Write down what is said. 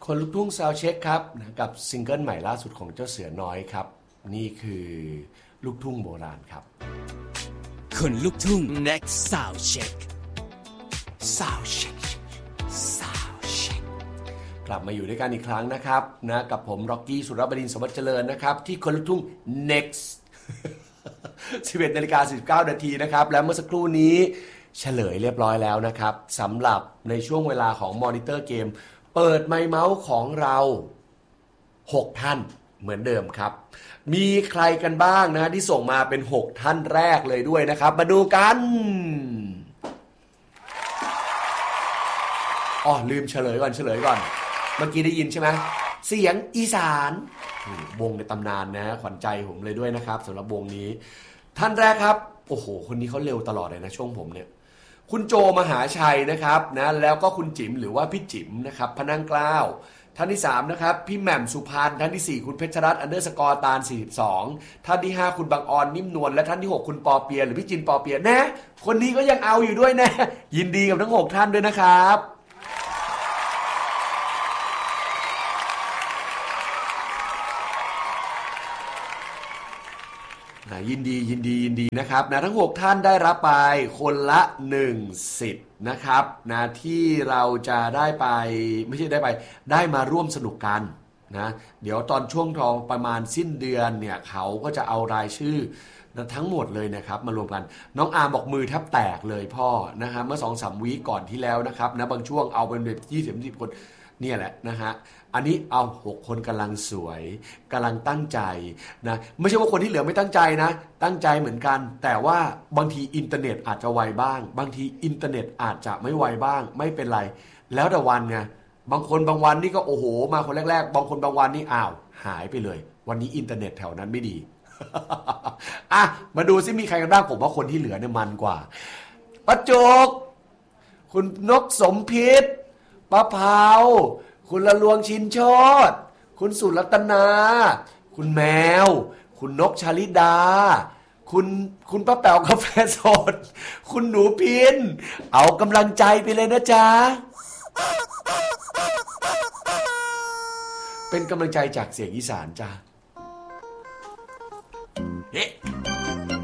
คนลูกทุ่งซาวด์เช็คครับนะกับซิงเกิลใหม่ล่าสุดของเจ้าเสือน้อยครับนี่คือลูกทุ่งโบราณครับคนลูกทุ่ง next sound check sound check sound check กลับมาอยู่ด้วยกันอีกครั้งนะครับนะกับผมร็อกกี้สุรบดินทร์สมบัติเจริญนะครับที่คนลูกทุ่ง next 11 นาฬิกา 49 นาทีนะครับและเมื่อสักครู่นี้เฉลยเรียบร้อยแล้วนะครับสำหรับในช่วงเวลาของมอนิเตอร์เกมเปิดไมค์เมาส์ของเรา6ท่านเหมือนเดิมครับมีใครกันบ้างนะที่ส่งมาเป็น6ท่านแรกเลยด้วยนะครับมาดูกันลืมเฉลยก่อนเมื่อกี้ได้ยินใช่ไหมเสียงอีสานวงในตำนานนะขวัญใจผมเลยด้วยนะครับสำหรับวงนี้ท่านแรกครับโอ้โหคนนี้เขาเร็วตลอดเลยนะช่วงผมเนี่ยคุณโจมหาชัยนะครับนะแล้วก็คุณจิ๋มหรือว่าพี่จิ๋มนะครับพนังเกล้าท่านที่3นะครับพี่แหม่มสุพรรณท่านที่4คุณเพชรรัตน์_ตาล42ท่านที่5คุณบางออนนิ่มนวลและท่านที่6คุณปอเปียหรือพี่จินปอเปียนะคนนี้ก็ยังเอาอยู่ด้วยนะยินดีกับทั้ง6ท่านด้วยนะครับยินดีนะครับนะทั้ง6ท่านได้รับไปคนละ1สิทธิ์นะครับนะที่เราจะได้ไปไม่ใช่ได้มาร่วมสนุกกันนะเดี๋ยวตอนช่วงทองประมาณสิ้นเดือนเนี่ยเขาก็จะเอารายชื่อนะทั้งหมดเลยนะครับมารวมกันน้องอาร์มบอกมือแทบแตกเลยพ่อนะครับเมื่อ 2-3 วีคก่อนที่แล้วนะครับนะบางช่วงเอาเป็นแบบ20-30 คนเนี่ยแหละนะฮะอันนี้เอา6คนกำลังสวยกำลังตั้งใจนะไม่ใช่ว่าคนที่เหลือไม่ตั้งใจนะตั้งใจเหมือนกันแต่ว่าบางทีอินเทอร์เน็ตอาจจะไวบ้างบางทีอินเทอร์เน็ตอาจจะไม่ไวบ้างไม่เป็นไรแล้วแต่วันไงบางคนบางวันนี่ก็โอ้โหมาคนแรกๆบางคนบางวันนี่อ้าวหายไปเลยวันนี้อินเทอร์เน็ตแถวนั้นไม่ดี อ่ะมาดูซิมีใครกันบ้างผมว่าคนที่เหลือเนี่ยมันกว่าป้าจุกคุณนกสมพิษป้าเผาคุณละลวงชินโชติคุณสุรัตนาคุณแมวคุณนกชาลิดาคุณป้าแป๋วกาแฟสดคุณหนูพินเอากำลังใจไปเลยนะจ๊ะเป็นกำลังใจจากเสียงอีสานจ้ะเฮ้